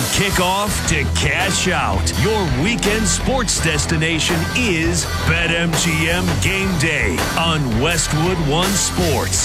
kickoff to cash out, your weekend sports destination is BetMGM Game Day on Westwood One Sports.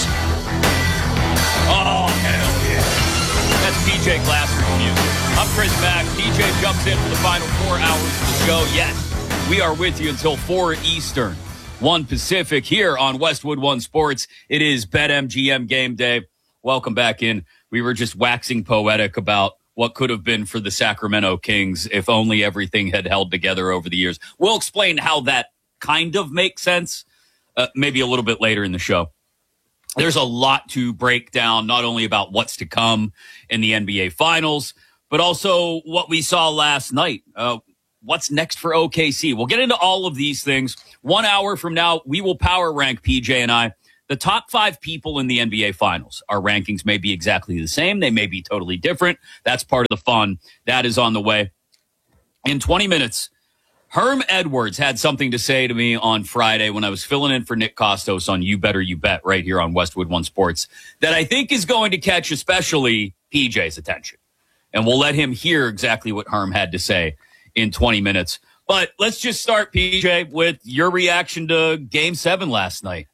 Oh, hell yeah. That's PJ Glasser's music. I'm Chris Mack. PJ jumps in for the final 4 hours of the show. Yes, we are with you until 4 Eastern, 1 Pacific here on Westwood One Sports. It is BetMGM Game Day. Welcome back in. We were just waxing poetic about what could have been for the Sacramento Kings if only everything had held together over the years. We'll explain how that kind of makes sense maybe a little bit later in the show. There's a lot to break down, not only about what's to come in the NBA Finals, but also what we saw last night. What's next for OKC? We'll get into all of these things. 1 hour from now, we will power rank, PJ and I, the top 5 people in the NBA Finals. Our rankings may be exactly the same. They may be totally different. That's part of the fun. That is on the way. In 20 minutes, Herm Edwards had something to say to me on Friday when I was filling in for Nick Kostos on You Better You Bet right here on Westwood One Sports that I think is going to catch especially PJ's attention. And we'll let him hear exactly what Herm had to say in 20 minutes. But let's just start, PJ, with your reaction to Game 7 last night.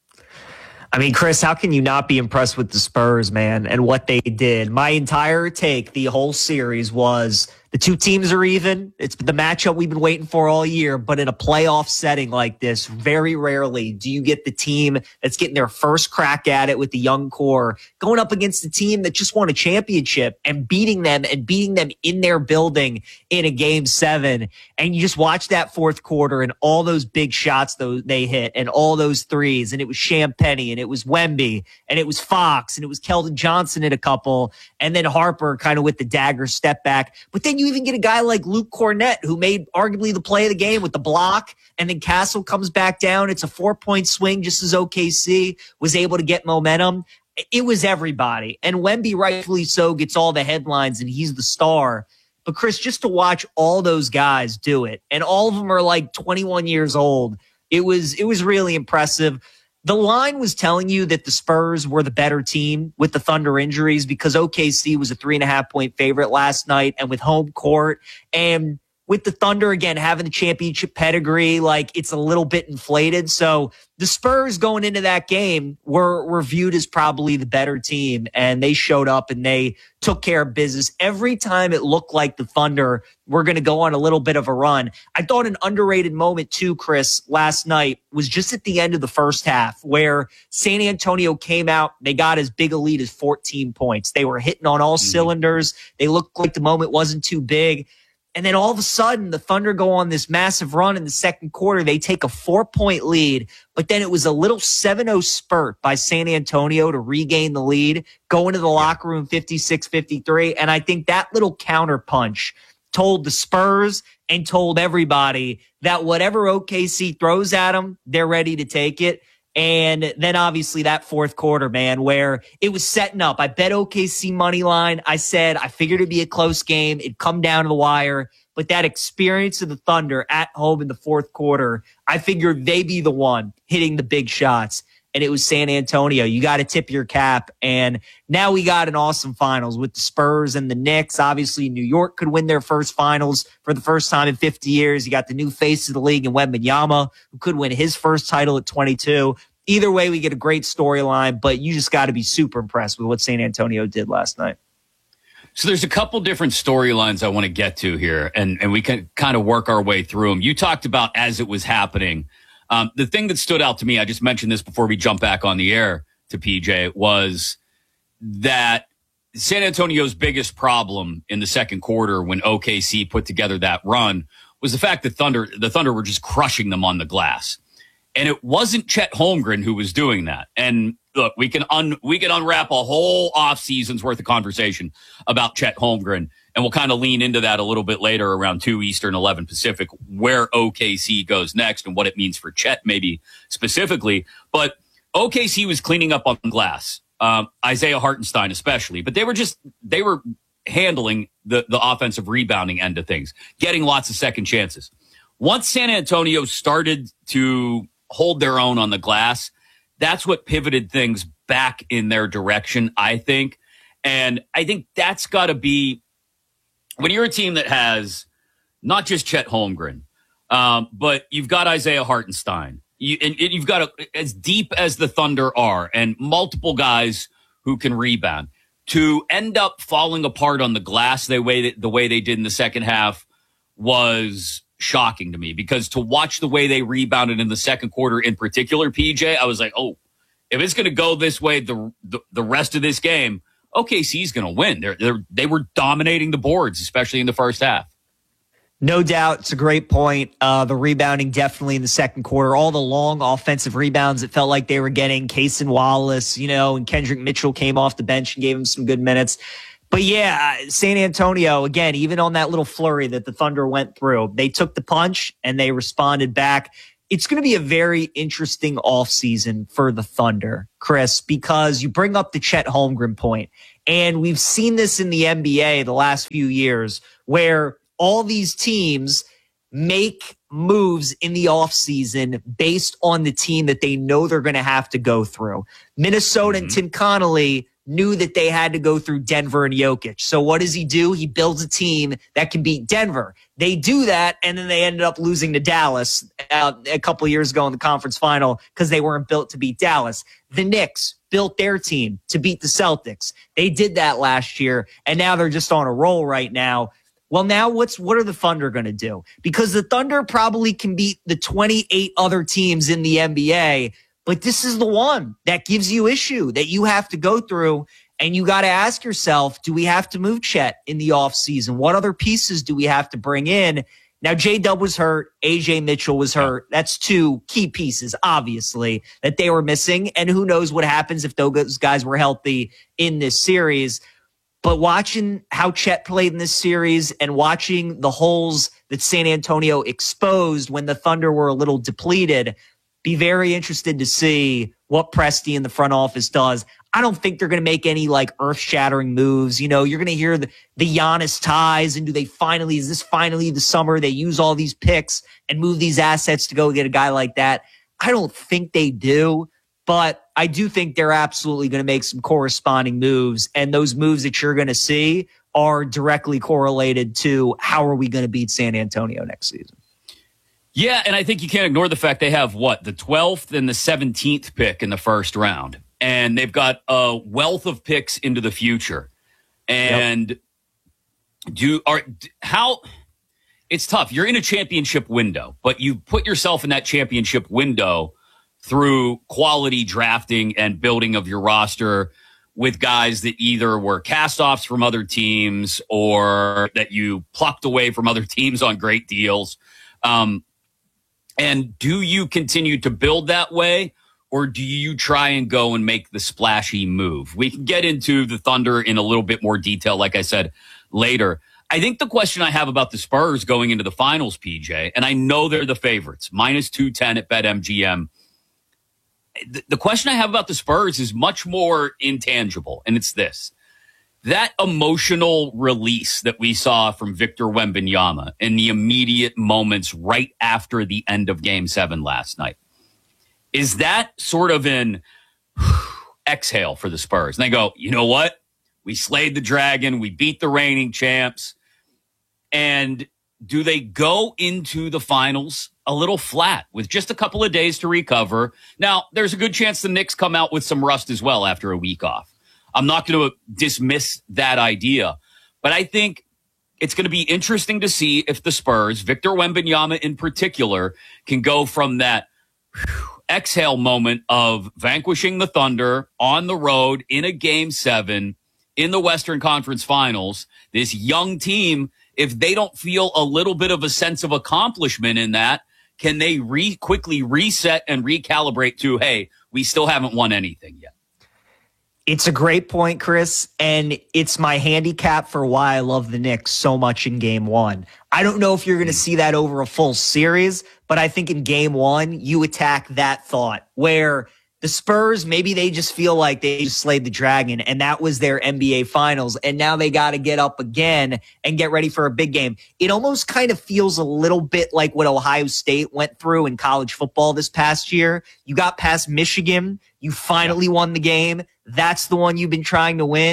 I mean, Chris, how can you not be impressed with the Spurs, man, and what they did? My entire take the whole series was the two teams are even. It's the matchup we've been waiting for all year. But in a playoff setting like this, very rarely do you get the team that's getting their first crack at it with the young core going up against the team that just won a championship and beating them in their building in a Game 7. And you just watch that fourth quarter and all those big shots they hit and all those threes. And it was Champagnie and it was Wemby and it was Fox and it was Keldon Johnson at a couple. And then Harper kind of with the dagger step back. But then you even get a guy like Luke Cornett who made arguably the play of the game with the block, and then Castle comes back down. It's a 4-point swing just as OKC was able to get momentum. It was everybody. And Wemby, rightfully so, gets all the headlines and he's the star. But Chris, just to watch all those guys do it, and all of them are like 21 years old, it was really impressive. The line was telling you that the Spurs were the better team with the Thunder injuries because OKC was a 3.5-point favorite last night and with home court. And with the Thunder, again, having the championship pedigree, like it's a little bit inflated. So the Spurs going into that game were viewed as probably the better team, and they showed up and they took care of business. Every time it looked like the Thunder were going to go on a little bit of a run. I thought an underrated moment too, Chris, last night was just at the end of the first half where San Antonio came out. They got as big a lead as 14 points. They were hitting on all cylinders. They looked like the moment wasn't too big. And then all of a sudden, the Thunder go on this massive run in the second quarter. They take a 4-point lead, but then it was a little 7-0 spurt by San Antonio to regain the lead, go into the locker room 56-53. And I think that little counter punch told the Spurs and told everybody that whatever OKC throws at them, they're ready to take it. And then obviously that fourth quarter, man, where it was setting up. I bet OKC money line. I said, I figured it'd be a close game. It'd come down to the wire. But that experience of the Thunder at home in the fourth quarter, I figured they'd be the one hitting the big shots. And it was San Antonio. You got to tip your cap. And now we got an awesome finals with the Spurs and the Knicks. Obviously, New York could win their first finals for the first time in 50 years. You got the new face of the league in Wembanyama, who could win his first title at 22. Either way, we get a great storyline, but you just got to be super impressed with what San Antonio did last night. So there's a couple different storylines I want to get to here, and we can kind of work our way through them. You talked about as it was happening. The thing that stood out to me, I just mentioned this before we jump back on the air to PJ, was that San Antonio's biggest problem in the second quarter when OKC put together that run was the fact that the Thunder were just crushing them on the glass. And it wasn't Chet Holmgren who was doing that. And look, we can unwrap a whole off season's worth of conversation about Chet Holmgren. And we'll kind of lean into that a little bit later around 2 Eastern, 11 Pacific, where OKC goes next and what it means for Chet maybe specifically. But OKC was cleaning up on glass, Isaiah Hartenstein especially. But they were handling the offensive rebounding end of things, getting lots of second chances. Once San Antonio started to hold their own on the glass, that's what pivoted things back in their direction, I think. And I think that's got to be when you're a team that has not just Chet Holmgren, but you've got Isaiah Hartenstein, you've got as deep as the Thunder are, and multiple guys who can rebound, to end up falling apart on the glass the way they did in the second half was shocking to me, because to watch the way they rebounded in the second quarter in particular, PJ, I was like, oh, if it's going to go this way the rest of this game, OKC's going to win. They were dominating the boards, especially in the first half. No doubt. It's a great point. The rebounding definitely in the second quarter. All the long offensive rebounds, it felt like they were getting. Cason Wallace, and Kendrick Mitchell came off the bench and gave him some good minutes. But yeah, San Antonio, again, even on that little flurry that the Thunder went through, they took the punch and they responded back. It's going to be a very interesting offseason for the Thunder, Chris, because you bring up the Chet Holmgren point, and we've seen this in the NBA the last few years where all these teams make moves in the offseason based on the team that they know they're going to have to go through. Minnesota and Tim Connolly knew that they had to go through Denver and Jokic. So what does he do? He builds a team that can beat Denver. They do that, and then they ended up losing to Dallas a couple of years ago in the conference final because they weren't built to beat Dallas. The Knicks built their team to beat the Celtics. They did that last year, and now they're just on a roll right now. Well, now what are the Thunder going to do? Because the Thunder probably can beat the 28 other teams in the NBA, but this is the one that gives you issue that you have to go through, and you got to ask yourself, do we have to move Chet in the offseason? What other pieces do we have to bring in? Now, J-Dub was hurt. AJ Mitchell was hurt. That's two key pieces, obviously, that they were missing, and who knows what happens if those guys were healthy in this series. But watching how Chet played in this series and watching the holes that San Antonio exposed when the Thunder were a little depleted, be very interested to see what Presti in the front office does. I don't think they're going to make any earth-shattering moves. You're going to hear the Giannis ties, and is this finally the summer they use all these picks and move these assets to go get a guy like that? I don't think they do, but I do think they're absolutely going to make some corresponding moves, and those moves that you're going to see are directly correlated to how are we going to beat San Antonio next season. Yeah, and I think you can't ignore the fact they have, the 12th and the 17th pick in the first round. And they've got a wealth of picks into the future. And it's tough. You're in a championship window, but you put yourself in that championship window through quality drafting and building of your roster with guys that either were cast-offs from other teams or that you plucked away from other teams on great deals. And do you continue to build that way, or do you try and go and make the splashy move? We can get into the Thunder in a little bit more detail, like I said, later. I think the question I have about the Spurs going into the finals, PJ, and I know they're the favorites, minus 210 at BetMGM. The question I have about the Spurs is much more intangible, and it's this. That emotional release that we saw from Victor Wembanyama in the immediate moments right after the end of Game 7 last night, is that sort of an exhale for the Spurs? And they go, you know what? We slayed the dragon. We beat the reigning champs. And do they go into the finals a little flat with just a couple of days to recover? Now, there's a good chance the Knicks come out with some rust as well after a week off. I'm not going to dismiss that idea, but I think it's going to be interesting to see if the Spurs, Victor Wembanyama in particular, can go from that exhale moment of vanquishing the Thunder on the road in a Game 7 in the Western Conference Finals. This young team, if they don't feel a little bit of a sense of accomplishment in that, can they quickly reset and recalibrate to, hey, we still haven't won anything yet? It's a great point, Chris, and it's my handicap for why I love the Knicks so much in Game 1. I don't know if you're going to see that over a full series, but I think in Game 1, you attack that thought where the Spurs, maybe they just feel like they just slayed the dragon, and that was their NBA Finals, and now they got to get up again and get ready for a big game. It almost kind of feels a little bit like what Ohio State went through in college football this past year. You got past Michigan. You finally won the game. That's the one you've been trying to win.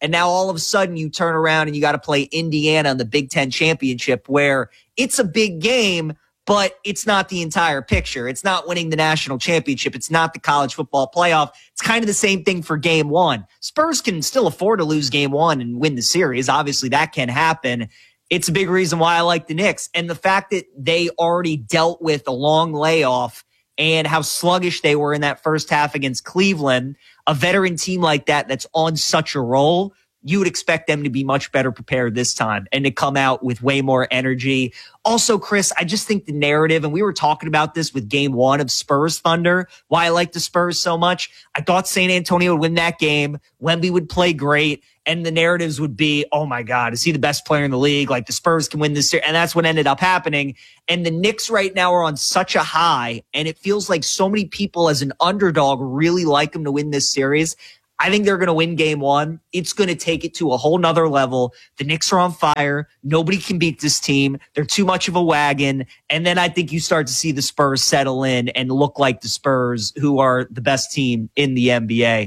And now all of a sudden you turn around and you got to play Indiana in the Big Ten championship, where it's a big game, but it's not the entire picture. It's not winning the national championship. It's not the college football playoff. It's kind of the same thing for game one. Spurs can still afford to lose game one and win the series. Obviously, that can happen. It's a big reason why I like the Knicks. And the fact that they already dealt with a long layoff and how sluggish they were in that first half against Cleveland, a veteran team like that that's on such a roll, you would expect them to be much better prepared this time and to come out with way more energy. Also, Chris, I just think the narrative, and we were talking about this with game one of Spurs Thunder, why I like the Spurs so much. I thought San Antonio would win that game. Wemby would play great. And the narratives would be, oh my God, is he the best player in the league? Like the Spurs can win this series. And that's what ended up happening. And the Knicks right now are on such a high. And it feels like so many people as an underdog really like them to win this series. I think they're going to win game one. It's going to take it to a whole nother level. The Knicks are on fire. Nobody can beat this team. They're too much of a wagon. And then I think you start to see the Spurs settle in and look like the Spurs, who are the best team in the NBA.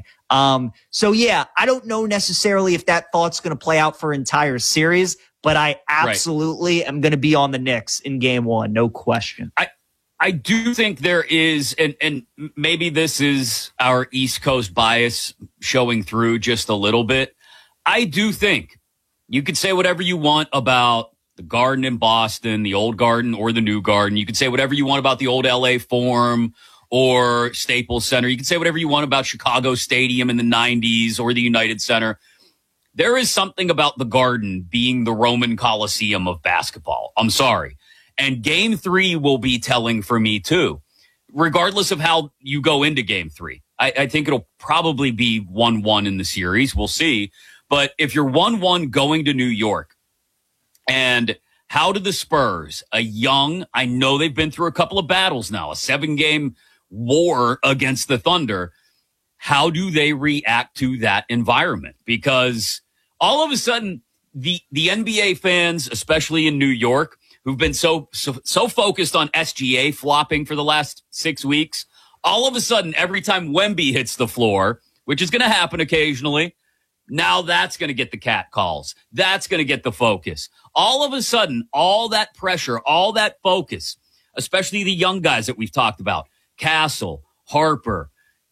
So yeah, I don't know necessarily if that thought's going to play out for entire series, but I absolutely am going to be on the Knicks in game one. No question. I do think there is, and maybe this is our East Coast bias showing through just a little bit. I do think you could say whatever you want about the Garden in Boston, the old Garden or the new Garden. You could say whatever you want about the old LA Forum or Staples Center. You can say whatever you want about Chicago Stadium in the 90s or the United Center. There is something about the Garden being the Roman Coliseum of basketball. I'm sorry. And game three will be telling for me too, regardless of how you go into game three. I think it'll probably be 1-1 in the series. We'll see. But if you're 1-1 going to New York, and how do the Spurs, I know they've been through a couple of battles now, a 7-game war against the Thunder. How do they react to that environment? Because all of a sudden, the NBA fans, especially in New York, who've been so focused on SGA flopping for the last 6 weeks, all of a sudden, every time Wemby hits the floor, which is going to happen occasionally, now that's going to get the cat calls. That's going to get the focus. All of a sudden, all that pressure, all that focus, especially the young guys that we've talked about, Castle, Harper,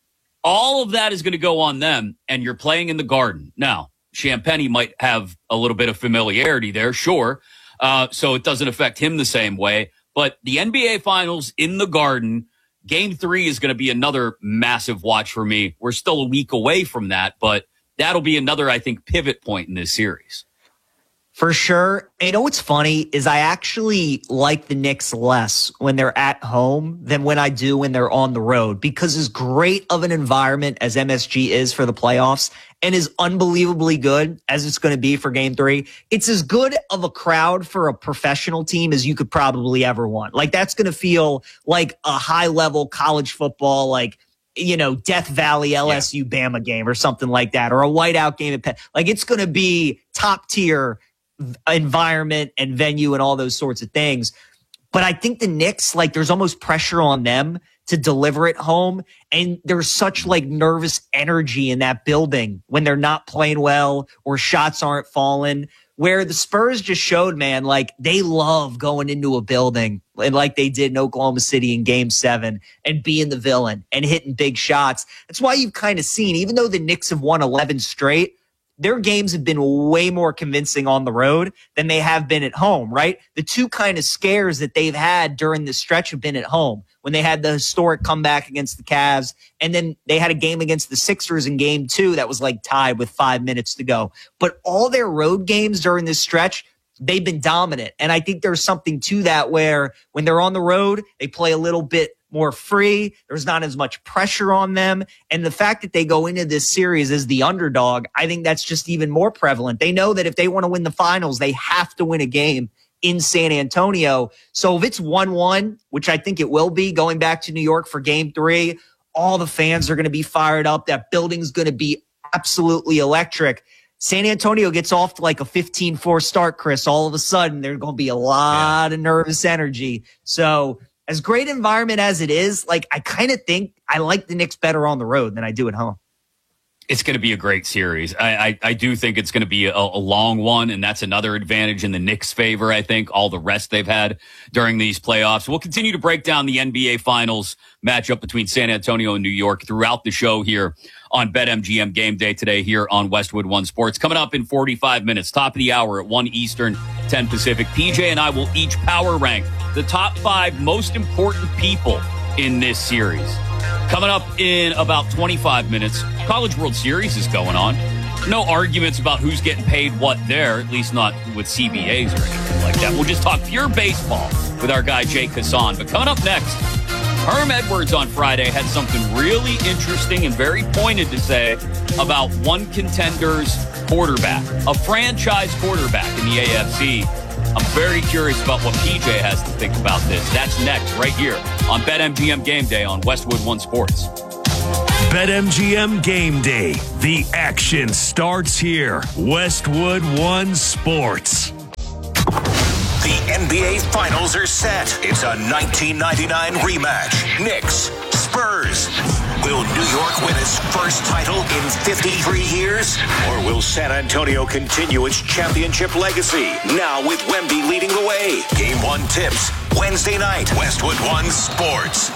all of that is going to go on them, and you're playing in the Garden. Now, Champagnie might have a little bit of familiarity there, sure, so it doesn't affect him the same way. But the NBA Finals in the Garden, Game 3 is going to be another massive watch for me. We're still a week away from that, but that'll be another, I think, pivot point in this series. For sure. And you know what's funny is I actually like the Knicks less when they're at home than when I do when they're on the road, because as great of an environment as MSG is for the playoffs and as unbelievably good as it's going to be for game 3, it's as good of a crowd for a professional team as you could probably ever want. Like that's going to feel like a high level college football, like, you know, Death Valley LSU Bama game or something like that, or a whiteout game at Penn. Like it's going to be top tier environment and venue and all those sorts of things. But I think the Knicks, like there's almost pressure on them to deliver at home. And there's such like nervous energy in that building when they're not playing well or shots aren't falling, where the Spurs just showed, man, like they love going into a building and like they did in Oklahoma City in game 7 and being the villain and hitting big shots. That's why you've kind of seen, even though the Knicks have won 11 straight, their games have been way more convincing on the road than they have been at home, right? The two kind of scares that they've had during this stretch have been at home, when they had the historic comeback against the Cavs, and then they had a game against the Sixers in game 2 that was like tied with 5 minutes to go. But all their road games during this stretch, they've been dominant. And I think there's something to that where when they're on the road, they play a little bit more free. There's not as much pressure on them. And the fact that they go into this series as the underdog, I think that's just even more prevalent. They know that if they want to win the finals, they have to win a game in San Antonio. So if it's 1-1, which I think it will be going back to New York for game 3, all the fans are going to be fired up. That building's going to be absolutely electric. San Antonio gets off to like a 15-4 start, Chris. All of a sudden, there's going to be a lot of nervous energy. So as great environment as it is, like I kind of think I like the Knicks better on the road than I do at home. It's going to be a great series. I do think it's going to be a long one, and that's another advantage in the Knicks' favor, I think, all the rest they've had during these playoffs. We'll continue to break down the NBA Finals matchup between San Antonio and New York throughout the show here on BetMGM Game Day today here on Westwood One Sports. Coming up in 45 minutes, top of the hour at 1 Eastern, 10 Pacific. PJ and I will each power rank the top 5 most important people in this series. Coming up in about 25 minutes, College World Series is going on. No arguments about who's getting paid what there, at least not with CBAs or anything like that. We'll just talk pure baseball with our guy Jake Hassan. But coming up next, Herm Edwards on Friday had something really interesting and very pointed to say about one contender's quarterback, a franchise quarterback in the AFC. I'm very curious about what PJ has to think about this. That's next, right here on BetMGM Game Day on Westwood One Sports. BetMGM Game Day. The action starts here. Westwood One Sports. The NBA Finals are set. It's a 1999 rematch. Knicks, Spurs. Will New York win its first title in 53 years? Or will San Antonio continue its championship legacy? Now with Wemby leading the way. Game 1 tips Wednesday night. Westwood One Sports.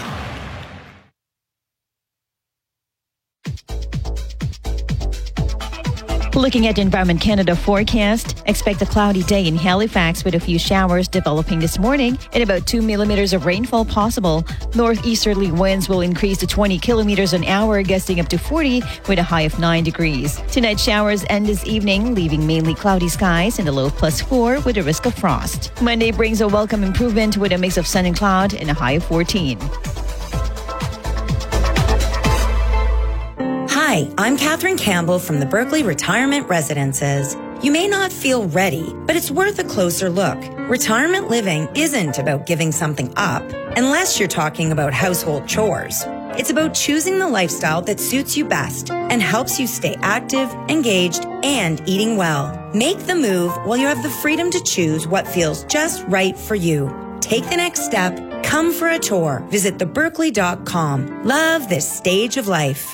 Looking at Environment Canada forecast, expect a cloudy day in Halifax with a few showers developing this morning and about 2 millimeters of rainfall possible. Northeasterly winds will increase to 20 kilometers an hour, gusting up to 40 with a high of 9 degrees. Tonight showers end this evening, leaving mainly cloudy skies and a low of +4 with a risk of frost. Monday brings a welcome improvement with a mix of sun and cloud and a high of 14. Hi, I'm Catherine Campbell from the Berkeley Retirement Residences. You may not feel ready, but it's worth a closer look. Retirement living isn't about giving something up, unless you're talking about household chores. It's about choosing the lifestyle that suits you best and helps you stay active, engaged, and eating well. Make the move while you have the freedom to choose what feels just right for you. Take the next step. Come for a tour. Visit theberkeley.com. Love this stage of life.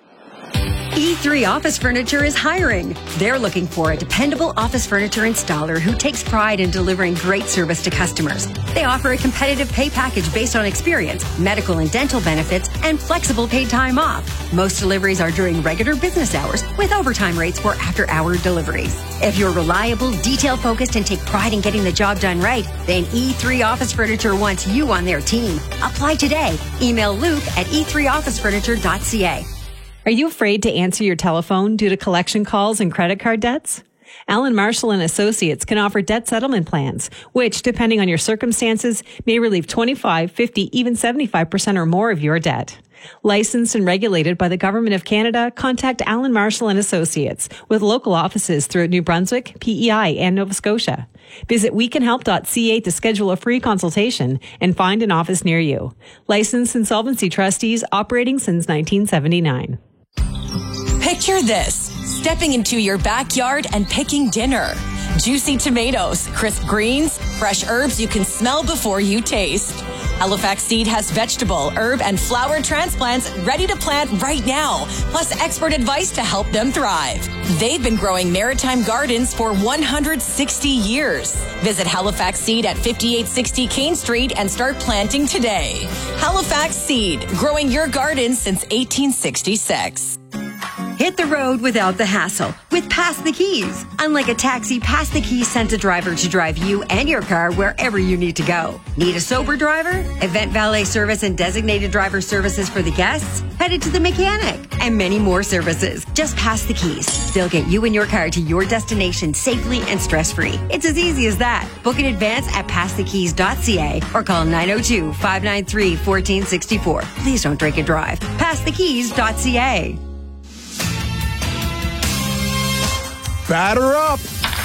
E3 Office Furniture is hiring. They're looking for a dependable office furniture installer who takes pride in delivering great service to customers. They offer a competitive pay package based on experience, medical and dental benefits, and flexible paid time off. Most deliveries are during regular business hours with overtime rates for after-hour deliveries. If you're reliable, detail-focused, and take pride in getting the job done right, then E3 Office Furniture wants you on their team. Apply today. Email Luke at e3officefurniture.ca. Are you afraid to answer your telephone due to collection calls and credit card debts? Allen Marshall and Associates can offer debt settlement plans, which, depending on your circumstances, may relieve 25, 50, even 75% or more of your debt. Licensed and regulated by the Government of Canada, contact Allen Marshall and Associates with local offices throughout New Brunswick, PEI, and Nova Scotia. Visit wecanhelp.ca to schedule a free consultation and find an office near you. Licensed insolvency trustees operating since 1979. Picture this, stepping into your backyard and picking dinner. Juicy tomatoes, crisp greens, fresh herbs you can smell before you taste. Halifax Seed has vegetable, herb, and flower transplants ready to plant right now, plus expert advice to help them thrive. They've been growing maritime gardens for 160 years. Visit Halifax Seed at 5860 Kane Street and start planting today. Halifax Seed, growing your garden since 1866. Hit the road without the hassle with Pass the Keys. Unlike a taxi, Pass the Keys sends a driver to drive you and your car wherever you need to go. Need a sober driver? Event valet service and designated driver services for the guests? Headed to the mechanic and many more services. Just Pass the Keys. They'll get you and your car to your destination safely and stress-free. It's as easy as that. Book in advance at passthekeys.ca or call 902-593-1464. Please don't drink and drive. Passthekeys.ca. Batter up!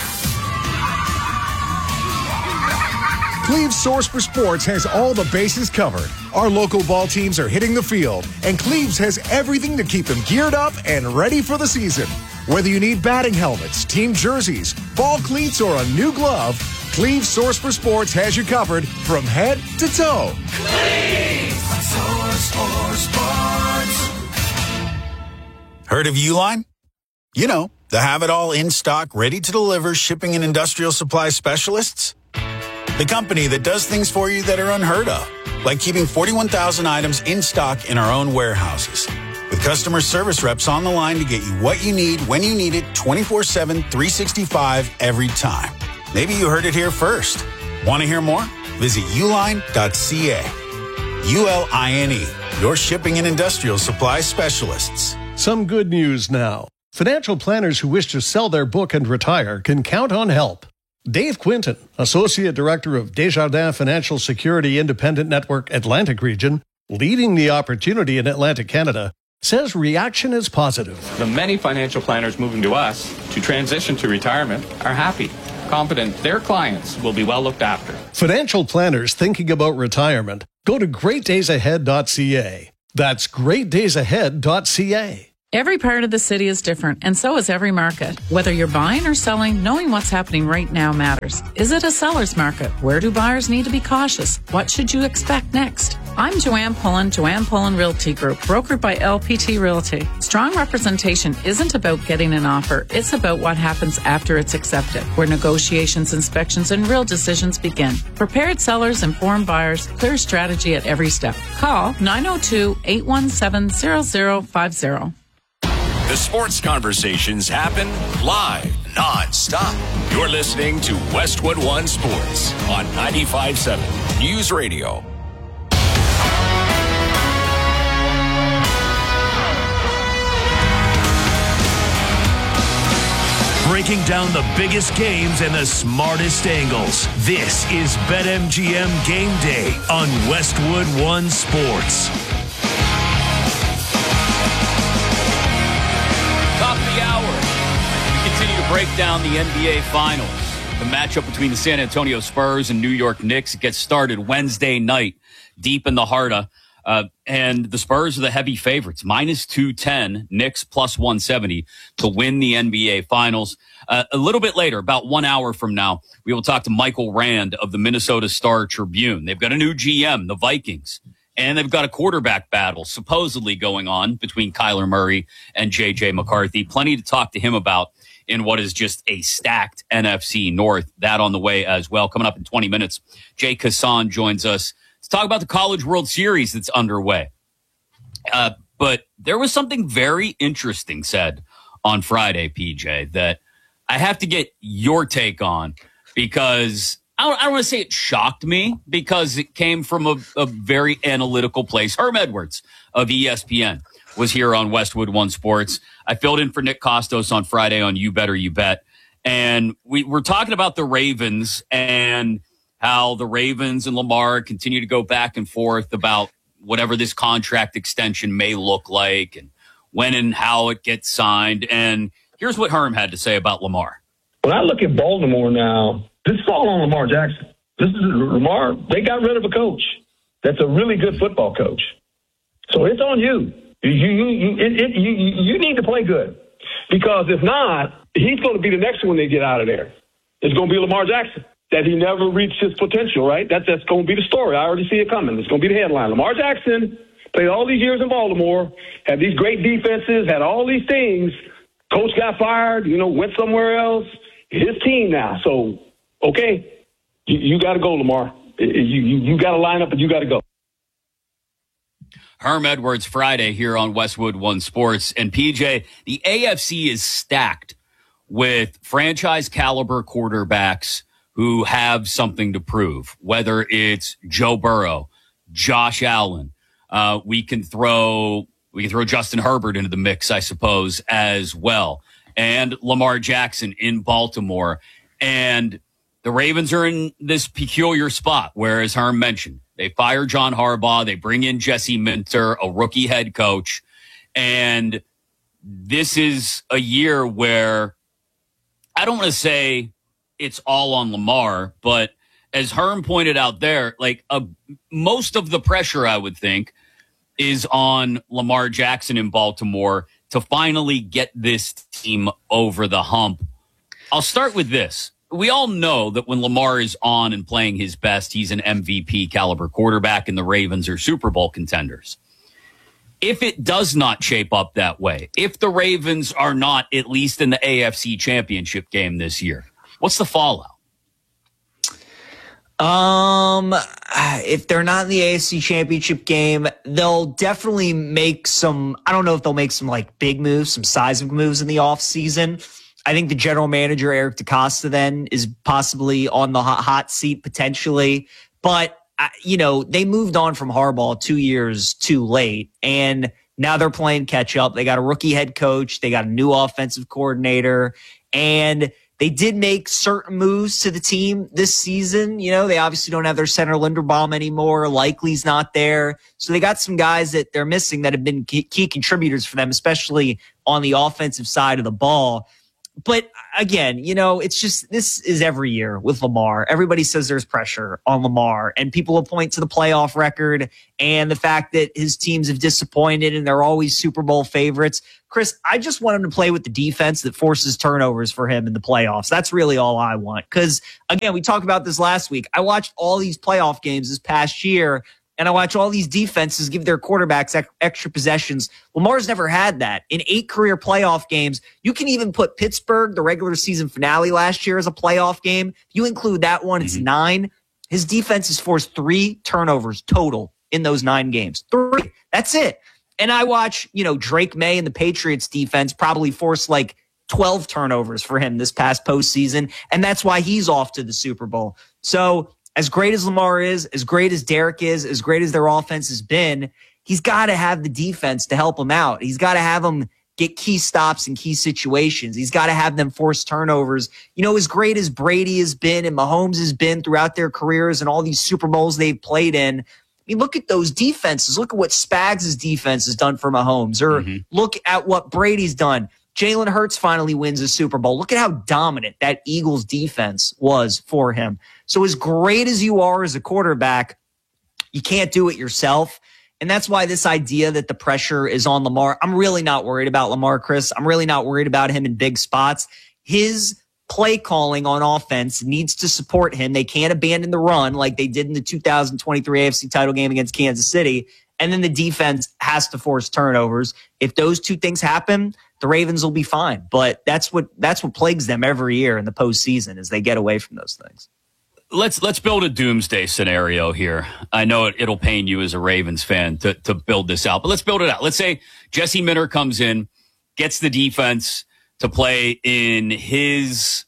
Cleve's Source for Sports has all the bases covered. Our local ball teams are hitting the field, and Cleve's has everything to keep them geared up and ready for the season. Whether you need batting helmets, team jerseys, ball cleats, or a new glove, Cleve's Source for Sports has you covered from head to toe. Cleve's Source for Sports. Heard of Uline? You know, the have-it-all in-stock, ready-to-deliver shipping and industrial supply specialists. The company that does things for you that are unheard of, like keeping 41,000 items in stock in our own warehouses. With customer service reps on the line to get you what you need when you need it 24/7, 365 every time. Maybe you heard it here first. Want to hear more? Visit uline.ca. ULINE, your shipping and industrial supply specialists. Some good news now. Financial planners who wish to sell their book and retire can count on help. Dave Quinton, Associate Director of Desjardins Financial Security Independent Network Atlantic Region, leading the opportunity in Atlantic Canada, says reaction is positive. The many financial planners moving to us to transition to retirement are happy, confident their clients will be well looked after. Financial planners thinking about retirement, go to greatdaysahead.ca. That's greatdaysahead.ca. Every part of the city is different, and so is every market. Whether you're buying or selling, knowing what's happening right now matters. Is it a seller's market? Where do buyers need to be cautious? What should you expect next? I'm Joanne Pullen Realty Group, brokered by LPT Realty. Strong representation isn't about getting an offer. It's about what happens after it's accepted, where negotiations, inspections, and real decisions begin. Prepared sellers, informed buyers, clear strategy at every step. Call 902-817-0050. The sports conversations happen live, non-stop. You're listening to Westwood One Sports on 95.7 News Radio. Breaking down the biggest games and the smartest angles. This is BetMGM Game Day on Westwood One Sports. Top of the hour. We continue to break down the NBA Finals. The matchup between the San Antonio Spurs and New York Knicks gets started Wednesday night, deep in the heart of. And the Spurs are the heavy favorites, minus 210, Knicks plus 170 to win the NBA Finals. A little bit later, about 1 hour from now, we will talk to Michael Rand of the Minnesota Star Tribune. They've got a new GM, the Vikings. And they've got a quarterback battle supposedly going on between Kyler Murray and J.J. McCarthy. Plenty to talk to him about in what is just a stacked NFC North. That on the way as well. Coming up in 20 minutes, Jay Kassan joins us to talk about the College World Series that's underway. But there was something very interesting said on Friday, PJ, that I have to get your take on because I don't want to say it shocked me because it came from a very analytical place. Herm Edwards of ESPN was here on Westwood One Sports. I filled in for Nick Costos on Friday on You Better You Bet. And we were talking about the Ravens and how the Ravens and Lamar continue to go back and forth about whatever this contract extension may look like and when and how it gets signed. And here's what Herm had to say about Lamar. When I look at Baltimore now, this is all on Lamar Jackson. This is Lamar. They got rid of a coach that's a really good football coach. So it's on you. You need to play good because if not, he's going to be the next one they get out of there. It's going to be Lamar Jackson. That he never reached his potential, right? That's going to be the story. I already see it coming. It's going to be the headline. Lamar Jackson played all these years in Baltimore, had these great defenses, had all these things. Coach got fired, went somewhere else. His team now. So, okay, you got to go, Lamar. You got to line up and you got to go. Herm Edwards Friday here on Westwood One Sports. And PJ, the AFC is stacked with franchise caliber quarterbacks who have something to prove, whether it's Joe Burrow, Josh Allen. We can throw Justin Herbert into the mix, I suppose, as well. And Lamar Jackson in Baltimore. And the Ravens are in this peculiar spot where, as Herm mentioned, they fire John Harbaugh. They bring in Jesse Minter, a rookie head coach. And this is a year where I don't want to say it's all on Lamar, but as Herm pointed out there, most of the pressure, I would think, is on Lamar Jackson in Baltimore to finally get this team over the hump. I'll start with this. We all know that when Lamar is on and playing his best, he's an MVP caliber quarterback and the Ravens are Super Bowl contenders. If it does not shape up that way, if the Ravens are not at least in the AFC Championship game this year, what's the fallout? If they're not in the AFC Championship game, they'll definitely make some, I don't know if they'll make some like big moves, some seismic moves in the offseason. I think the general manager, Eric DeCosta, then is possibly on the hot seat potentially. But, they moved on from Harbaugh 2 years too late, and now they're playing catch up. They got a rookie head coach. They got a new offensive coordinator, and they did make certain moves to the team this season. They obviously don't have their center Linderbaum anymore. Likely's not there. So they got some guys that they're missing that have been key contributors for them, especially on the offensive side of the ball. But again, it's just, this is every year with Lamar. Everybody says there's pressure on Lamar, and people will point to the playoff record and the fact that his teams have disappointed and they're always Super Bowl favorites. Chris, I just want him to play with the defense that forces turnovers for him in the playoffs. That's really all I want. Because again, we talked about this last week. I watched all these playoff games this past year, and I watch all these defenses give their quarterbacks extra possessions. Lamar's never had that. In 8 career playoff games, you can even put Pittsburgh, the regular season finale last year, as a playoff game. If you include that one, it's 9. His defense has forced 3 turnovers total in those 9 games. 3. That's it. And I watch, Drake May and the Patriots defense probably force like 12 turnovers for him this past postseason, and that's why he's off to the Super Bowl. So, as great as Lamar is, as great as Derek is, as great as their offense has been, he's got to have the defense to help him out. He's got to have them get key stops in key situations. He's got to have them force turnovers. As great as Brady has been and Mahomes has been throughout their careers and all these Super Bowls they've played in, look at those defenses. Look at what Spags' defense has done for Mahomes, or look at what Brady's done. Jalen Hurts finally wins a Super Bowl. Look at how dominant that Eagles defense was for him. So as great as you are as a quarterback, you can't do it yourself. And that's why this idea that the pressure is on Lamar, I'm really not worried about Lamar, Chris. I'm really not worried about him in big spots. His play calling on offense needs to support him. They can't abandon the run like they did in the 2023 AFC title game against Kansas City. And then the defense has to force turnovers. If those two things happen, the Ravens will be fine. But that's what plagues them every year in the postseason, is they get away from those things. Let's build a doomsday scenario here. I know it'll pain you as a Ravens fan to build this out, but let's build it out. Let's say Jesse Minter comes in, gets the defense to play in his,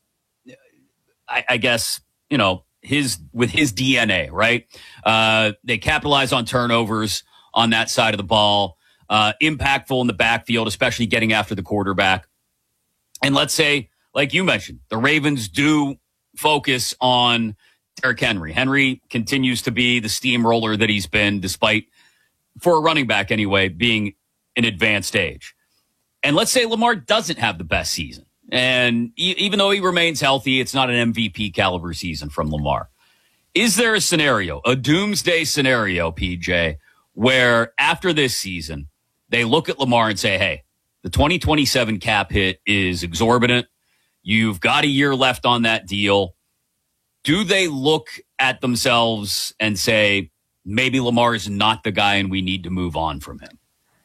I guess, with his DNA, right? They capitalize on turnovers on that side of the ball, impactful in the backfield, especially getting after the quarterback. And let's say, like you mentioned, the Ravens do focus on Derrick Henry. Henry continues to be the steamroller that he's been, despite, for a running back anyway, being in advanced age. And let's say Lamar doesn't have the best season. And even though he remains healthy, it's not an MVP caliber season from Lamar. Is there a scenario, a doomsday scenario, PJ, where after this season, they look at Lamar and say, hey, the 2027 cap hit is exorbitant. You've got a year left on that deal. Do they look at themselves and say, maybe Lamar is not the guy and we need to move on from him?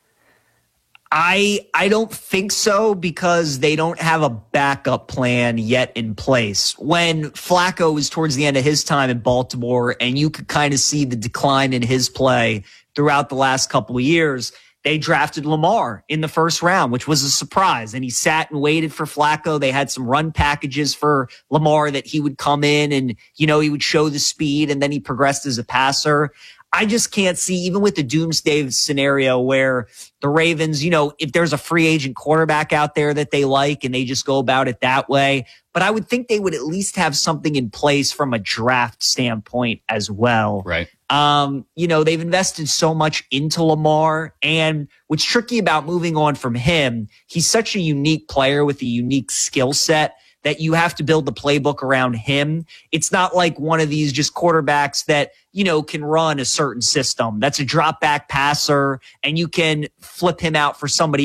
I don't think so, because they don't have a backup plan yet in place. When Flacco was towards the end of his time in Baltimore, and you could kind of see the decline in his play throughout the last couple of years, they drafted Lamar in the first round, which was a surprise. And he sat and waited for Flacco. They had some run packages for Lamar that he would come in and, he would show the speed, and then he progressed as a passer. I just can't see, even with the doomsday scenario where the Ravens, if there's a free agent quarterback out there that they like and they just go about it that way. But I would think they would at least have something in place from a draft standpoint as well. Right. They've invested so much into Lamar, and what's tricky about moving on from him, he's such a unique player with a unique skill set that you have to build the playbook around him. It's not like one of these just quarterbacks that, can run a certain system. That's a drop back passer, and you can flip him out for somebody else.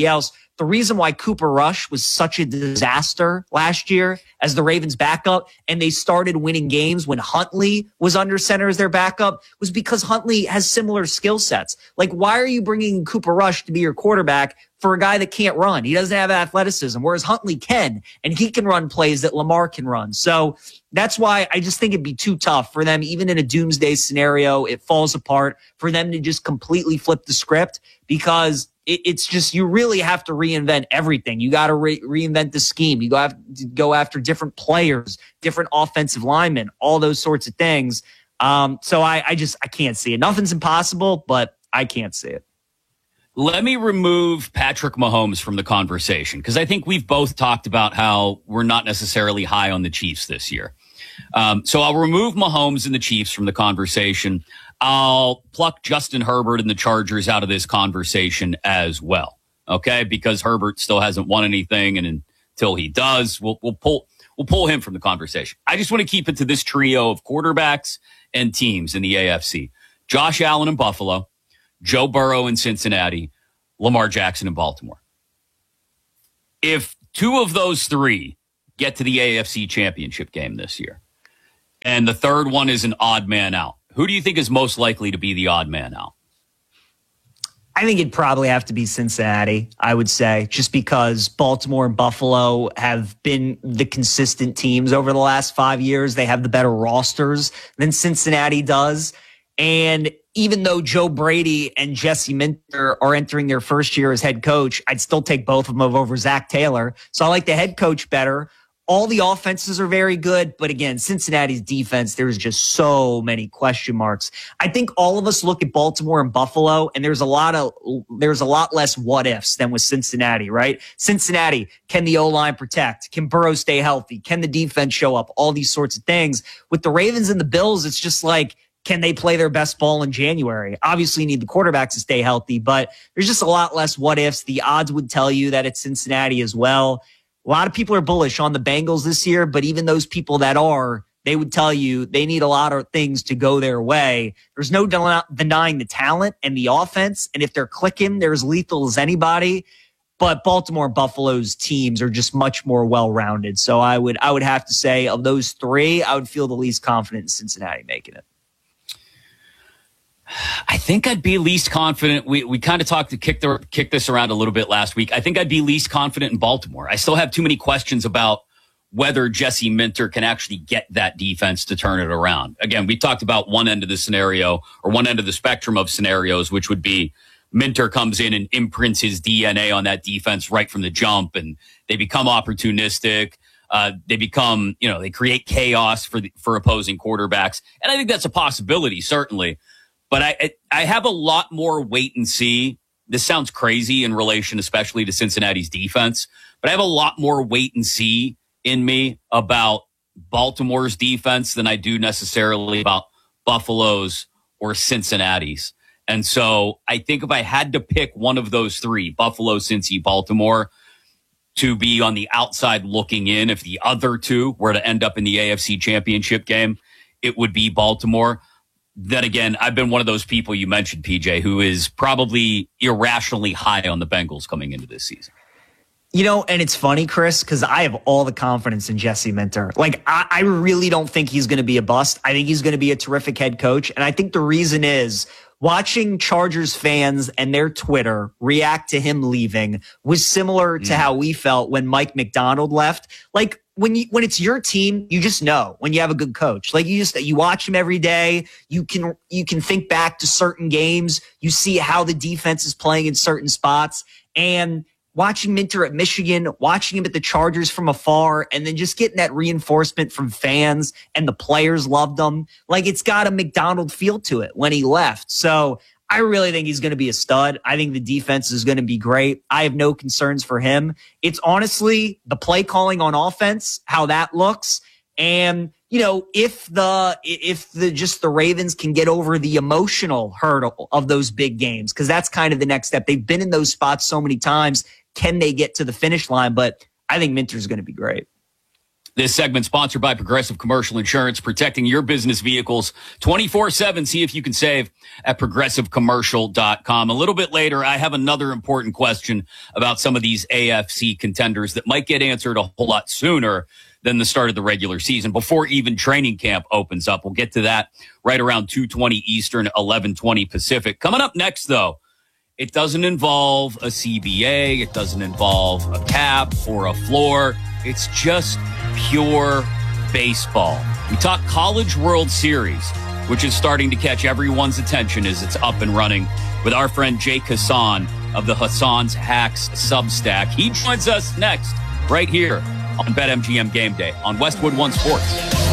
the reason why Cooper Rush was such a disaster last year as the Ravens backup, and they started winning games when Huntley was under center as their backup, was because Huntley has similar skill sets. Like, why are you bringing Cooper Rush to be your quarterback for a guy that can't run? He doesn't have athleticism, whereas Huntley can, and he can run plays that Lamar can run. So that's why I just think it'd be too tough for them, even in a doomsday scenario, it falls apart, for them to just completely flip the script, because it's just, you really have to reinvent everything. You got to reinvent the scheme. You have to go after different players, different offensive linemen, all those sorts of things. So I can't see it. Nothing's impossible, but I can't see it. Let me remove Patrick Mahomes from the conversation, because I think we've both talked about how we're not necessarily high on the Chiefs this year. So I'll remove Mahomes and the Chiefs from the conversation. I'll pluck Justin Herbert and the Chargers out of this conversation as well. Okay, because Herbert still hasn't won anything, and until he does, we'll pull him from the conversation. I just want to keep it to this trio of quarterbacks and teams in the AFC: Josh Allen in Buffalo, Joe Burrow in Cincinnati, Lamar Jackson in Baltimore. If two of those three get to the AFC Championship game this year, and the third one is an odd man out, who do you think is most likely to be the odd man out? I think it'd probably have to be Cincinnati, I would say, just because Baltimore and Buffalo have been the consistent teams over the last 5 years. They have the better rosters than Cincinnati does. And even though Joe Brady and Jesse Minter are entering their first year as head coach, I'd still take both of them over Zach Taylor. So I like the head coach better. All the offenses are very good, but again, Cincinnati's defense, there's just so many question marks. I think all of us look at Baltimore and Buffalo, and there's a lot less what ifs than with Cincinnati, right? Cincinnati, can the O-line protect? Can Burrow stay healthy? Can the defense show up? All these sorts of things. With the Ravens and the Bills, it's just like, can they play their best ball in January? Obviously, you need the quarterbacks to stay healthy, but there's just a lot less what ifs. The odds would tell you that it's Cincinnati as well. A lot of people are bullish on the Bengals this year, but even those people that are, they would tell you they need a lot of things to go their way. There's no denying the talent and the offense, and if they're clicking, they're as lethal as anybody. But Baltimore and Buffalo's teams are just much more well-rounded. So I would have to say, of those three, I would feel the least confident in Cincinnati making it. I think I'd be least confident. We kind of talked to kick this around a little bit last week. I think I'd be least confident in Baltimore. I still have too many questions about whether Jesse Minter can actually get that defense to turn it around. Again, we talked about one end of the scenario, or one end of the spectrum of scenarios, which would be Minter comes in and imprints his DNA on that defense right from the jump, and they become opportunistic. They become, they create chaos for opposing quarterbacks. And I think that's a possibility, certainly. But I have a lot more wait and see. This sounds crazy in relation, especially to Cincinnati's defense, but I have a lot more wait and see in me about Baltimore's defense than I do necessarily about Buffalo's or Cincinnati's. And so I think if I had to pick one of those three, Buffalo, Cincy, Baltimore, to be on the outside looking in, if the other two were to end up in the AFC Championship game, it would be Baltimore. Then again, I've been one of those people you mentioned, PJ, who is probably irrationally high on the Bengals coming into this season. And it's funny, Chris, because I have all the confidence in Jesse Minter. Like, I really don't think he's going to be a bust. I think he's going to be a terrific head coach. And I think the reason is watching Chargers fans and their Twitter react to him leaving was similar to how we felt when Mike McDonald left. Like, when it's your team, you just know when you have a good coach. Like, you watch him every day. You can think back to certain games. You see how the defense is playing in certain spots. And watching Minter at Michigan, watching him at the Chargers from afar, and then just getting that reinforcement from fans, and the players loved him. Like, it's got a McDonald feel to it when he left. So I really think he's going to be a stud. I think the defense is going to be great. I have no concerns for him. It's honestly the play calling on offense, how that looks. And, if the Ravens can get over the emotional hurdle of those big games, because that's kind of the next step. They've been in those spots so many times. Can they get to the finish line? But I think Minter's going to be great. This segment sponsored by Progressive Commercial Insurance, protecting your business vehicles 24/7. See if you can save at progressivecommercial.com. A little bit later, I have another important question about some of these AFC contenders that might get answered a whole lot sooner than the start of the regular season, before even training camp opens up. We'll get to that right around 2:20 Eastern, 11:20 Pacific. Coming up next, though, it doesn't involve a CBA. It doesn't involve a cap or a floor. It's just pure baseball. We talk College World Series, which is starting to catch everyone's attention as it's up and running, with our friend Jake Hassan of the Hassan's Hacks Substack. He joins us next right here on BetMGM Game Day on Westwood One Sports.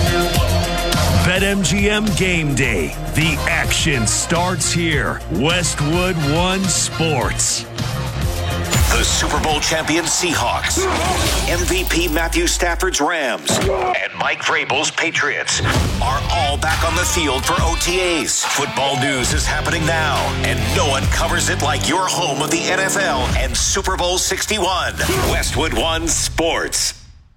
BetMGM Game Day. The action starts here. Westwood One Sports. The Super Bowl champion Seahawks, MVP Matthew Stafford's Rams, and Mike Vrabel's Patriots are all back on the field for OTAs. Football news is happening now, and no one covers it like your home of the NFL and Super Bowl 61. Westwood One Sports.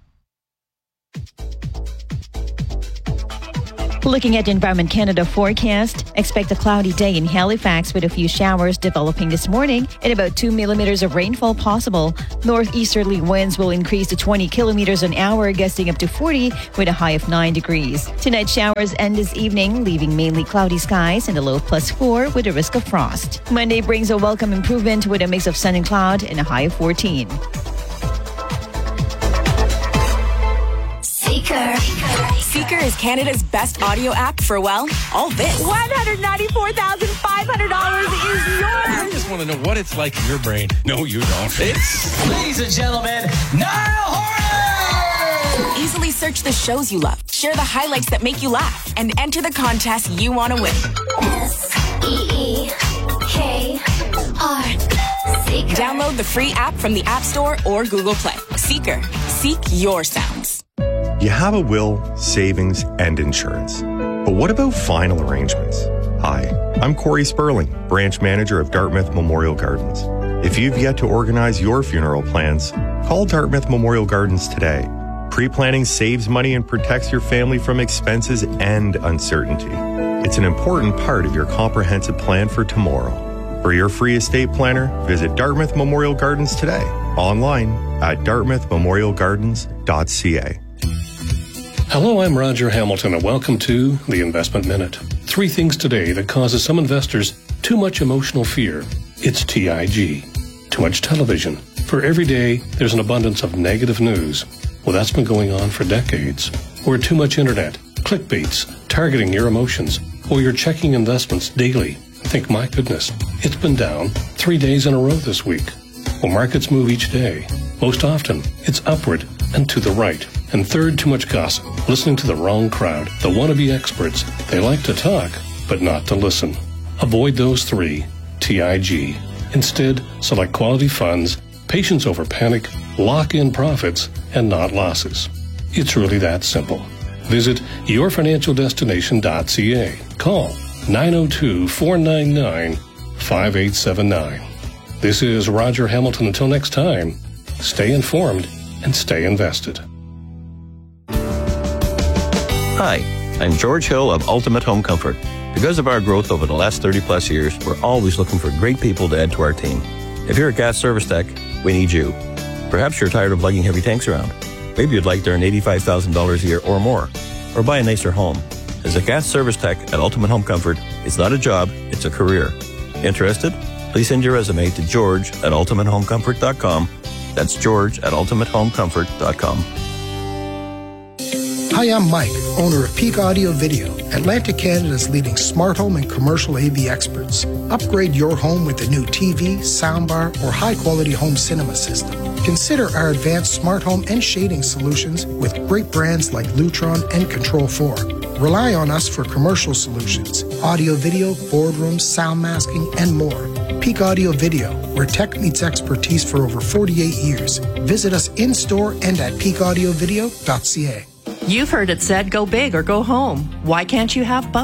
Looking at Environment Canada forecast, expect a cloudy day in Halifax with a few showers developing this morning and about 2 millimeters of rainfall possible. Northeasterly winds will increase to 20 kilometers an hour, gusting up to 40 with a high of 9 degrees. Tonight, showers end this evening, leaving mainly cloudy skies and a low of +4 with a risk of frost. Monday brings a welcome improvement with a mix of sun and cloud and a high of 14. Seeker is Canada's best audio app for, well, all this. $194,500 is yours. I just want to know what it's like in your brain. No, you don't. It's, ladies and gentlemen, Niall Horan! Easily search the shows you love, share the highlights that make you laugh, and enter the contest you want to win. SEEKR. Seeker. Download the free app from the App Store or Google Play. Seeker. Seek your sounds. You have a will, savings, and insurance. But what about final arrangements? Hi, I'm Corey Sperling, branch manager of Dartmouth Memorial Gardens. If you've yet to organize your funeral plans, call Dartmouth Memorial Gardens today. Pre-planning saves money and protects your family from expenses and uncertainty. It's an important part of your comprehensive plan for tomorrow. For your free estate planner, visit Dartmouth Memorial Gardens today. Online at dartmouthmemorialgardens.ca. Hello, I'm Roger Hamilton, and welcome to the Investment Minute. 3 things today that causes some investors too much emotional fear. It's TIG. Too much television. For every day, there's an abundance of negative news. Well, that's been going on for decades. Or too much internet, clickbaits, targeting your emotions, or you're checking investments daily. Think, my goodness, it's been down 3 days in a row this week. Well, markets move each day. Most often, it's upward and to the right. And third, too much gossip, listening to the wrong crowd, the wannabe experts. They like to talk, but not to listen. Avoid those 3, TIG. Instead, select quality funds, patience over panic, lock in profits, and not losses. It's really that simple. Visit yourfinancialdestination.ca. Call 902-499-5879. This is Roger Hamilton. Until next time, stay informed and stay invested. Hi, I'm George Hill of Ultimate Home Comfort. Because of our growth over the last 30-plus years, we're always looking for great people to add to our team. If you're a gas service tech, we need you. Perhaps you're tired of lugging heavy tanks around. Maybe you'd like to earn $85,000 a year or more, or buy a nicer home. As a gas service tech at Ultimate Home Comfort, it's not a job, it's a career. Interested? Please send your resume to george@ultimatehomecomfort.com. That's george@ultimatehomecomfort.com. Hi, I'm Mike, owner of Peak Audio Video, Atlantic Canada's leading smart home and commercial AV experts. Upgrade your home with a new TV, soundbar, or high-quality home cinema system. Consider our advanced smart home and shading solutions with great brands like Lutron and Control 4. Rely on us for commercial solutions, audio video, boardrooms, sound masking, and more. Peak Audio Video, where tech meets expertise for over 48 years. Visit us in-store and at peakaudiovideo.ca. You've heard it said, go big or go home. Why can't you have both?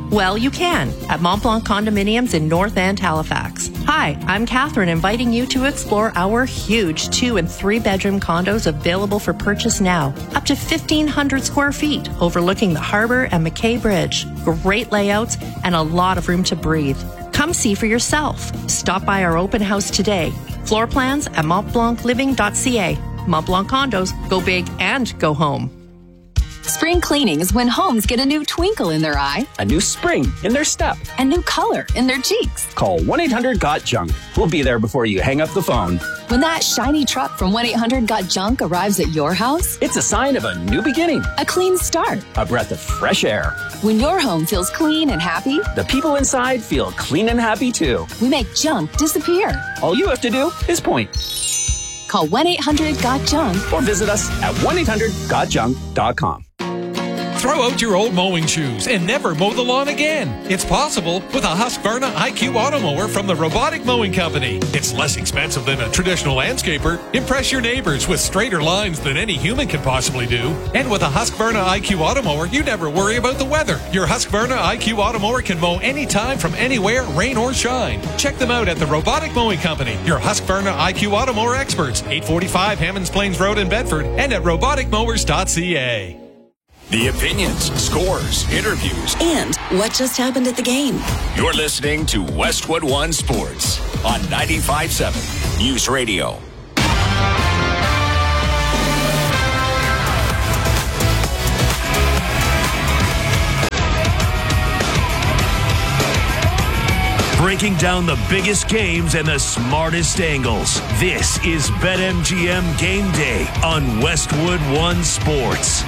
Well, you can at Mont Blanc Condominiums in North End, Halifax. Hi, I'm Catherine, inviting you to explore our huge 2 and 3 bedroom condos available for purchase now. Up to 1,500 square feet, overlooking the harbor and McKay Bridge. Great layouts and a lot of room to breathe. Come see for yourself. Stop by our open house today. Floor plans at montblancliving.ca. Mont Blanc Condos, go big and go home. Spring cleaning is when homes get a new twinkle in their eye, a new spring in their step, and new color in their cheeks. Call 1-800-GOT-JUNK. We'll be there before you hang up the phone. When that shiny truck from 1-800-GOT-JUNK arrives at your house, it's a sign of a new beginning, a clean start, a breath of fresh air. When your home feels clean and happy, the people inside feel clean and happy too. We make junk disappear. All you have to do is point. Call 1-800-GOT-JUNK or visit us at 1-800-GOTJUNK.com. Throw out your old mowing shoes and never mow the lawn again. It's possible with a Husqvarna IQ Auto Mower from the Robotic Mowing Company. It's less expensive than a traditional landscaper. Impress your neighbors with straighter lines than any human can possibly do. And with a Husqvarna IQ Auto Mower, you never worry about the weather. Your Husqvarna IQ Auto Mower can mow anytime from anywhere, rain or shine. Check them out at the Robotic Mowing Company, your Husqvarna IQ Auto Mower experts, 845 Hammonds Plains Road in Bedford, and at roboticmowers.ca. The opinions, scores, interviews, and what just happened at the game. You're listening to Westwood One Sports on 95.7 News Radio. Breaking down the biggest games and the smartest angles. This is BetMGM Game Day on Westwood One Sports.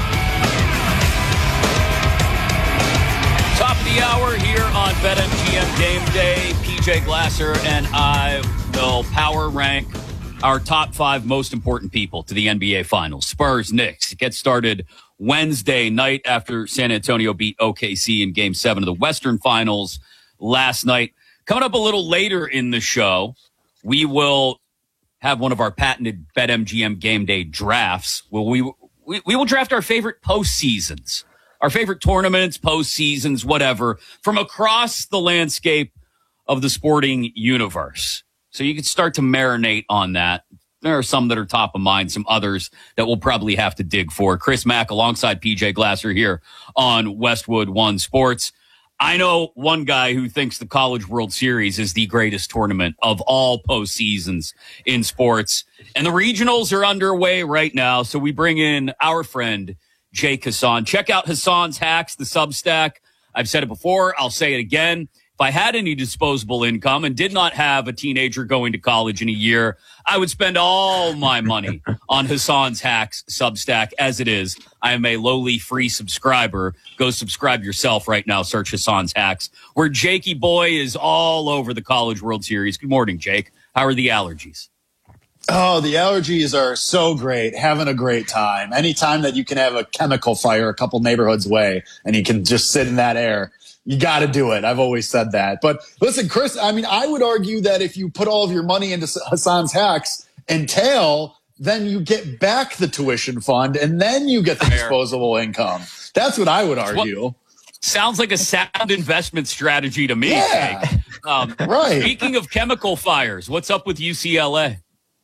Top of the hour here on BetMGM Game Day. PJ Glasser and I will power rank our top 5 most important people to the NBA Finals. Spurs, Knicks. It gets started Wednesday night after San Antonio beat OKC in Game 7 of the Western Finals last night. Coming up a little later in the show, we will have one of our patented BetMGM Game Day drafts. We will draft our favorite postseasons. Our favorite tournaments, postseasons, whatever, from across the landscape of the sporting universe. So you can start to marinate on that. There are some that are top of mind, some others that we'll probably have to dig for. Chris Mack alongside PJ Glasser here on Westwood One Sports. I know one guy who thinks the College World Series is the greatest tournament of all postseasons in sports. And the regionals are underway right now, so we bring in our friend Jake Hassan. Check out Hassan's Hacks, the Substack. I've said it before. I'll say it again. If I had any disposable income and did not have a teenager going to college in a year, I would spend all my money on Hassan's Hacks Substack. As it is, I am a lowly free subscriber. Go subscribe yourself right now. Search Hassan's Hacks, where Jakey boy is all over the College World Series. Good morning, Jake. How are the allergies? Oh, the allergies are so great. Having a great time. Anytime that you can have a chemical fire a couple neighborhoods away and you can just sit in that air, you got to do it. I've always said that. But listen, Chris, I mean, I would argue that if you put all of your money into Hassan's Hacks and tail, then you get back the tuition fund and then you get the disposable income. That's what I would argue. Sounds like a sound investment strategy to me. Yeah. Right. Speaking of chemical fires, what's up with UCLA?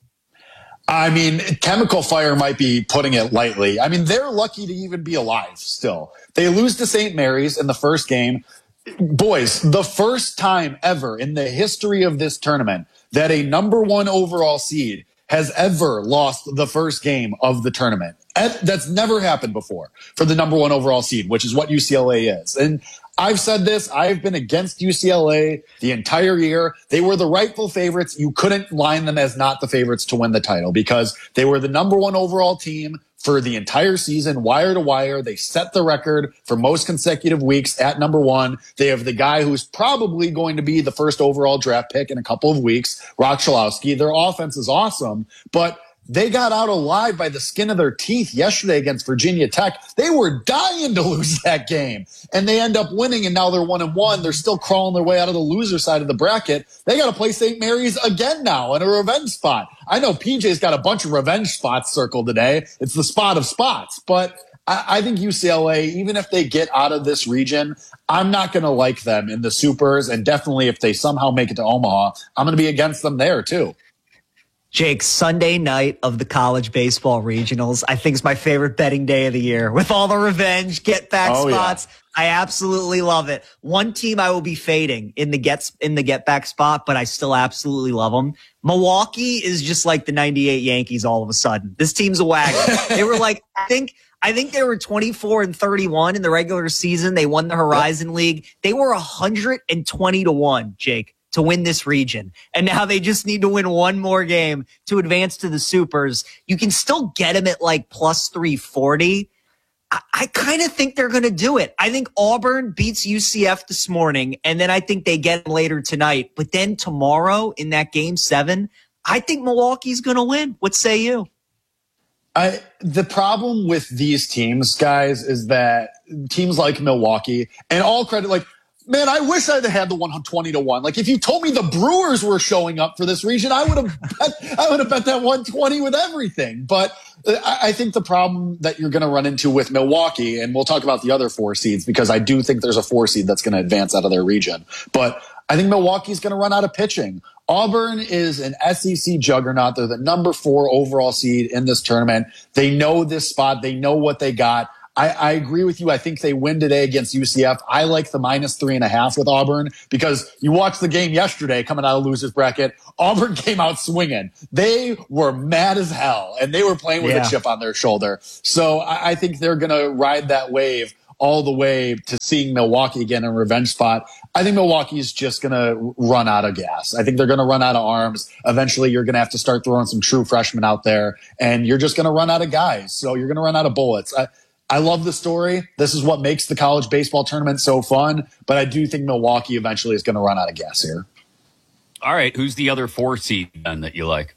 I mean, chemical fire might be putting it lightly. I mean, they're lucky to even be alive still. They lose to St. Mary's in the first game. Boys, the first time ever in the history of this tournament that a number 1 overall seed has ever lost the first game of the tournament. That's never happened before for the number 1 overall seed, which is what UCLA is. And I've said this. I've been against UCLA the entire year. They were the rightful favorites. You couldn't line them as not the favorites to win the title because they were the number 1 overall team for the entire season, wire to wire. They set the record for most consecutive weeks at number 1. They have the guy who's probably going to be the first overall draft pick in a couple of weeks, Rock Chalowski. Their offense is awesome, but they got out alive by the skin of their teeth yesterday against Virginia Tech. They were dying to lose that game, and they end up winning, and now they're 1-1. They're still crawling their way out of the loser side of the bracket. They got to play St. Mary's again now in a revenge spot. I know PJ's got a bunch of revenge spots circled today. It's the spot of spots, but I think UCLA, even if they get out of this region, I'm not going to like them in the Supers. And definitely if they somehow make it to Omaha, I'm going to be against them there too. Jake, Sunday night of the college baseball regionals, I think is my favorite betting day of the year. With all the revenge, get back spots. Yeah. I absolutely love it. One team I will be fading in the get back spot, but I still absolutely love them. Milwaukee is just like the 98 Yankees all of a sudden. This team's a wagon. They were like, I think they were 24-31 in the regular season. They won the Horizon League. They were 120-1, Jake, to win this region. And now they just need to win one more game to advance to the Supers. You can still get them at like plus 340. I kind of think they're going to do it. I think Auburn beats UCF this morning, and then I think they get them later tonight. But then tomorrow in that game 7, I think Milwaukee's going to win. What say you? The problem with these teams, guys, is that teams like Milwaukee, and all credit, like, man, I wish I'd had the 120-1. Like, if you told me the Brewers were showing up for this region, I would have bet that 120 with everything. But I think the problem that you're going to run into with Milwaukee, and we'll talk about the other 4 seeds because I do think there's a 4 seed that's going to advance out of their region. But I think Milwaukee's going to run out of pitching. Auburn is an SEC juggernaut. They're the number 4 overall seed in this tournament. They know this spot. They know what they got. I agree with you. I think they win today against UCF. I like the minus 3.5 with Auburn because you watched the game yesterday coming out of losers bracket. Auburn came out swinging. They were mad as hell, and they were playing with a chip on their shoulder. So I think they're going to ride that wave all the way to seeing Milwaukee again in a revenge spot. I think Milwaukee's just going to run out of gas. I think they're going to run out of arms. Eventually, you're going to have to start throwing some true freshmen out there, and you're just going to run out of guys. So you're going to run out of bullets. I love the story. This is what makes the college baseball tournament so fun. But I do think Milwaukee eventually is going to run out of gas here. All right. Who's the other 4 seed then that you like?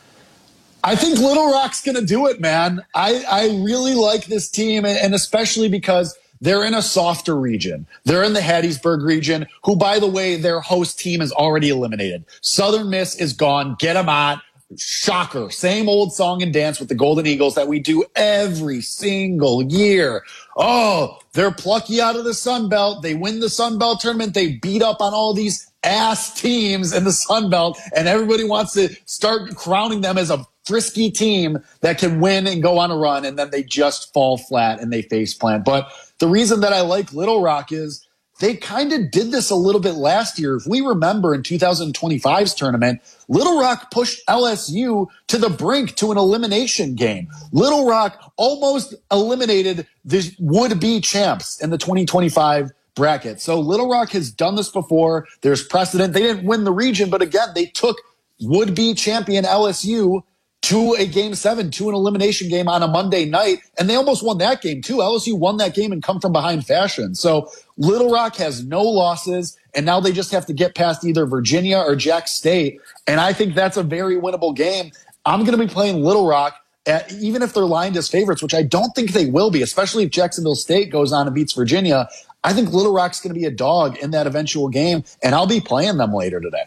I think Little Rock's going to do it, man. I really like this team, and especially because they're in a softer region. They're in the Hattiesburg region, who, by the way, their host team is already eliminated. Southern Miss is gone. Get them out. Shocker. Same old song and dance with the Golden Eagles that we do every single year. Oh, they're plucky out of the Sun Belt. They win the Sun Belt tournament. They beat up on all these ass teams in the Sun Belt, and everybody wants to start crowning them as a frisky team that can win and go on a run, and then they just fall flat and they face plant. But the reason that I like Little Rock is they kind of did this a little bit last year. If we remember in 2025's tournament, Little Rock pushed LSU to the brink to an elimination game. Little Rock almost eliminated the would-be champs in the 2025 bracket. So Little Rock has done this before. There's precedent. They didn't win the region, but again, they took would-be champion LSU to a game 7, to an elimination game on a Monday night. And they almost won that game too. LSU won that game and come from behind fashion. So Little Rock has no losses, and now they just have to get past either Virginia or Jack State. And I think that's a very winnable game. I'm going to be playing Little Rock, even if they're lined as favorites, which I don't think they will be, especially if Jacksonville State goes on and beats Virginia. I think Little Rock's going to be a dog in that eventual game, and I'll be playing them later today.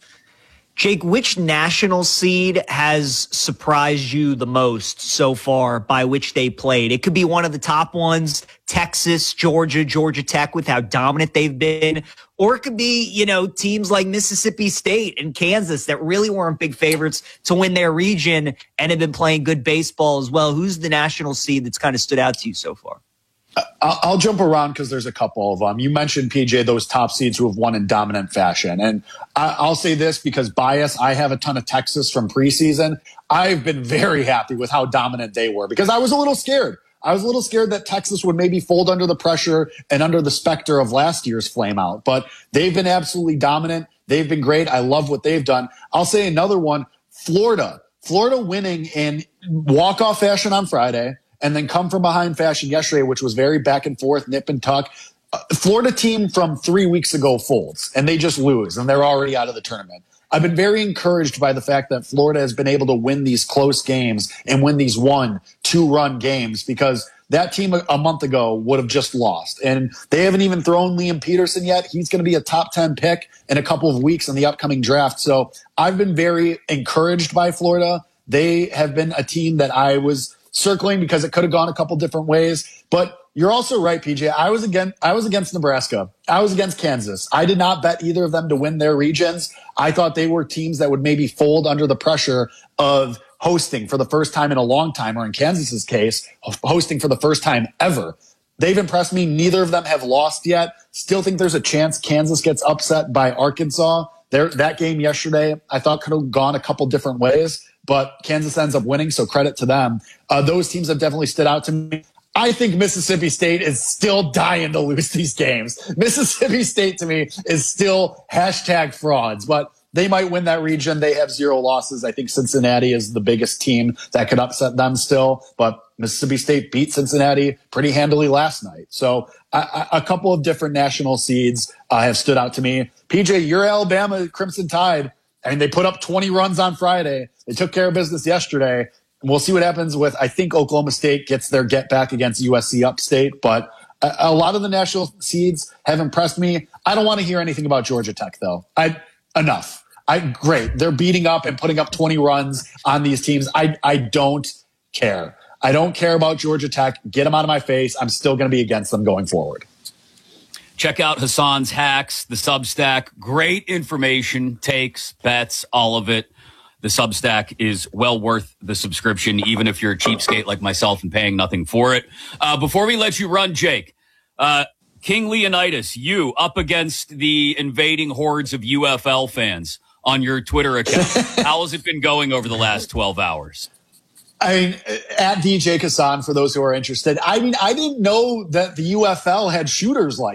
Jake, which national seed has surprised you the most so far by which they played? It could be one of the top ones, Texas, Georgia, Georgia Tech, with how dominant they've been. Or it could be, teams like Mississippi State and Kansas that really weren't big favorites to win their region and have been playing good baseball as well. Who's the national seed that's kind of stood out to you so far? I'll jump around because there's a couple of them. You mentioned, PJ, those top seeds who have won in dominant fashion. And I'll say this because bias, I have a ton of Texas from preseason. I've been very happy with how dominant they were because I was a little scared. I was a little scared that Texas would maybe fold under the pressure and under the specter of last year's flame out. But they've been absolutely dominant. They've been great. I love what they've done. I'll say another one, Florida. Florida winning in walk-off fashion on Friday, and then come from behind fashion yesterday, which was very back and forth, nip and tuck. Florida team from 3 weeks ago folds, and they just lose, and they're already out of the tournament. I've been very encouraged by the fact that Florida has been able to win these close games and win these 1-2-run games because that team a month ago would have just lost. And they haven't even thrown Liam Peterson yet. He's going to be a top 10 pick in a couple of weeks in the upcoming draft. So I've been very encouraged by Florida. They have been a team that I was circling because it could have gone a couple different ways. But you're also right, PJ. I was against Nebraska. I was against Kansas. I did not bet either of them to win their regions. I thought they were teams that would maybe fold under the pressure of hosting for the first time in a long time, or in Kansas's case, hosting for the first time ever. They've impressed me. Neither of them have lost yet. Still think there's a chance Kansas gets upset by Arkansas. That game yesterday, I thought could have gone a couple different ways, but Kansas ends up winning, so credit to them. Those teams have definitely stood out to me. I think Mississippi State is still dying to lose these games. Mississippi State, to me, is still #frauds, but they might win that region. They have 0 losses. I think Cincinnati is the biggest team that could upset them still, but Mississippi State beat Cincinnati pretty handily last night. So a couple of different national seeds have stood out to me. PJ, your Alabama Crimson Tide, I mean, they put up 20 runs on Friday. They took care of business yesterday. We'll see what happens with, I think Oklahoma State gets their get back against USC Upstate, but a lot of the national seeds have impressed me. I don't want to hear anything about Georgia Tech, though. Enough. Great. They're beating up and putting up 20 runs on these teams. I don't care. I don't care about Georgia Tech. Get them out of my face. I'm still going to be against them going forward. Check out Hassan's Hacks, the Substack. Great information, takes, bets, all of it. The Substack is well worth the subscription, even if you're a cheapskate like myself and paying nothing for it. Before we let you run, Jake, King Leonidas, you up against the invading hordes of UFL fans on your Twitter account. How has it been going over the last 12 hours? I mean, at DJ Hassan, for those who are interested. I mean, I didn't know that the UFL had shooters like